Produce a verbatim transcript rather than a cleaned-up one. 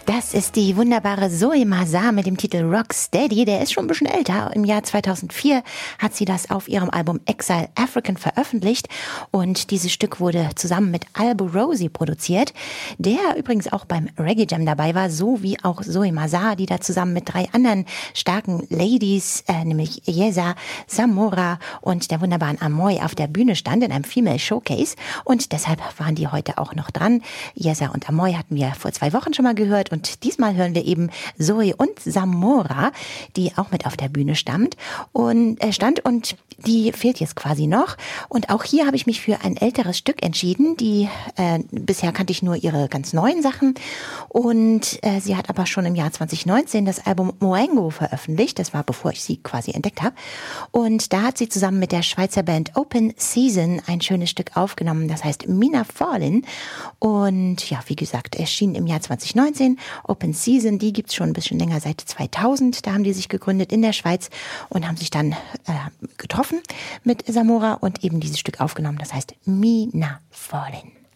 Das ist die wunderbare Zoe Mazar mit dem Titel Rocksteady. Der ist schon ein bisschen älter. Im Jahr zweitausendvier hat sie das auf ihrem Album Exile African veröffentlicht. Und dieses Stück wurde zusammen mit Albo Rosie produziert, der übrigens auch beim Reggae Jam dabei war, so wie auch Zoe Mazar, die da zusammen mit drei anderen starken Ladies, äh, nämlich Yeza, Samora und der wunderbaren Amoy auf der Bühne stand in einem Female Showcase. Und deshalb waren die heute auch noch dran. Yeza und Amoy hatten wir vor zwei Wochen schon mal gehört. Und diesmal hören wir eben Zoe und Samora, die auch mit auf der Bühne stammt und äh, stand und die fehlt jetzt quasi noch. Und auch hier habe ich mich für ein älteres Stück entschieden. Die äh, bisher kannte ich nur ihre ganz neuen Sachen und äh, sie hat aber schon im Jahr zwanzig neunzehn das Album Moengo veröffentlicht. Das war bevor ich sie quasi entdeckt habe. Und da hat sie zusammen mit der Schweizer Band Open Season ein schönes Stück aufgenommen. Das heißt Mina Fallin. Und ja, wie gesagt, erschien im Jahr zwanzig neunzehn. Open Season, die gibt's schon ein bisschen länger, seit zweitausend. Da haben die sich gegründet in der Schweiz und haben sich dann äh, getroffen mit Samora und eben dieses Stück aufgenommen. Das heißt Mina Fallin.